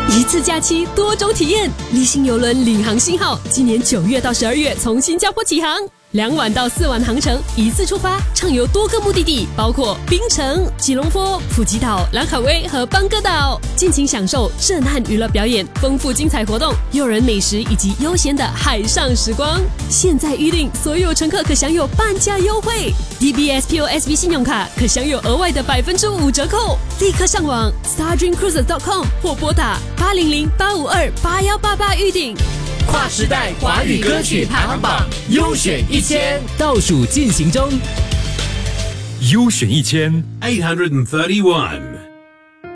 一次假期多种体验，立信邮轮领航信号今年9月到12月从新加坡起航，2晚到4晚航程，一次出发，畅游多个目的地，包括槟城、吉隆坡、普吉岛、兰卡威和邦哥岛，尽情享受震撼娱乐表演、丰富精彩活动、诱人美食以及悠闲的海上时光。现在预定，所有乘客可享有半价优惠 ，DBS POSB 信用卡可享有额外的5%折扣。立刻上网 stardreamcruises.com 或拨打800-852-8188预订。 跨时代华语歌曲排行榜优选1000倒数进行中。 优选1000 831